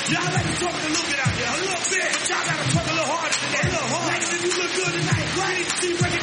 Y'all better talk a little bit out there, a little bit. Y'all gotta talk a little harder than that. A little harder. Ladies, if you look good tonight, go ahead and see